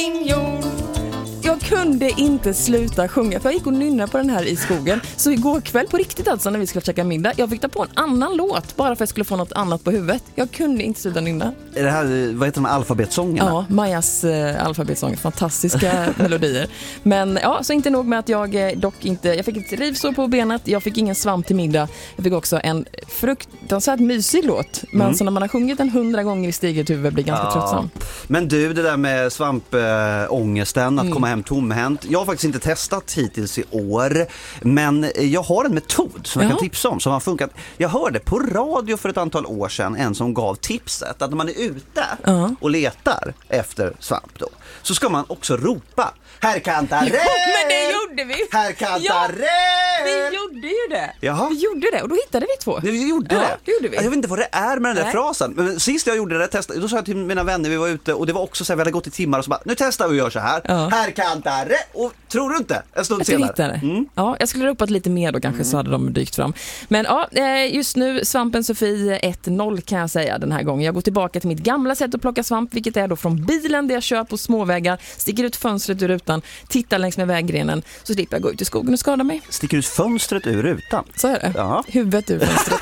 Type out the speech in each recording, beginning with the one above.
Jag kunde inte sluta sjunga, för jag gick och nynnade på den här i skogen. Så igår kväll, på riktigt alltså, när vi skulle käka middag, jag fick ta på en annan låt bara för att jag skulle få något annat på huvudet. Jag kunde inte sluta nynna. Är det här, vad heter de, alfabetsångerna? Ja, Majas alfabetsånger, fantastiska melodier. Men ja, så inte nog med att jag jag fick ett rivsår på benet, jag fick ingen svamp till middag. Jag fick också en fruktansvärt mysig låt. Men så när man har sjungit den 100 gånger i stiget huvud blir ganska tröttsam. Men du, det där med svampångesten, att komma hem tomhänt. Jag har faktiskt inte testat hittills i år, men jag har en metod som jag kan tipsa om som har funkat. Jag hörde på radio för ett antal år sedan en som gav tipset att när man är ute och letar efter svamp då, så ska man också ropa: här kantar det! Men det gjorde vi! Här kantar det! Vi gjorde ju det! Jaha. Vi gjorde det, och då hittade vi två. Vi gjorde det. Det gjorde vi. Jag vet inte vad det är med den där frasen. Men sist jag gjorde det testade, då sa jag till mina vänner, vi var ute, och det var också så här, vi hade gått i timmar och så bara, nu testar vi och gör så här. Här kantar det! Och tror du inte? En stund senare. Ja, jag skulle ropat lite mer då kanske, så hade de dykt fram. Men ja, just nu Svampen Sofie 1-0 kan jag säga den här gången. Jag går tillbaka till mitt gamla sätt att plocka svamp, vilket är då från bilen där jag kör på småvägar, sticker ut fönstret ur rutan, tittar längs med väggrenen, så slipper jag gå ut i skogen och skada mig. Sticker ut fönstret ur rutan? Så är det. Ja. Huvudet ur fönstret.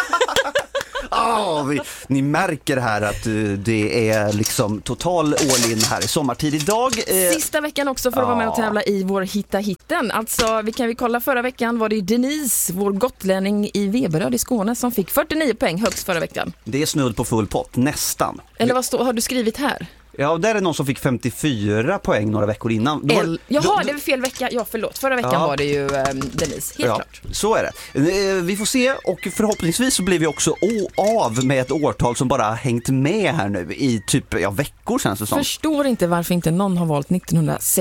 Ni märker här att det är liksom total all-in här i sommartid idag. Sista veckan också för att vara med och tävla i vår Hitta-hitten. Alltså, vi kan kolla, förra veckan var det Denise, vår gotlänning i Veberöd i Skåne, som fick 49 poäng högst förra veckan. Det är snudd på full pott, nästan. Eller vad har du skrivit här? Ja, där är någon som fick 54 poäng några veckor innan. Jaha, det var fel vecka. Ja, förlåt. Förra veckan var det ju Denise, helt klart. Så är det. Vi får se, och förhoppningsvis så blir vi också av med ett årtal som bara har hängt med här nu i typ veckor känns det som. Förstår inte varför inte någon har valt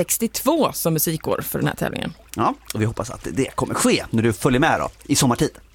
1962 som musikår för den här tävlingen. Ja, och vi hoppas att det kommer ske när du följer med då i sommartid.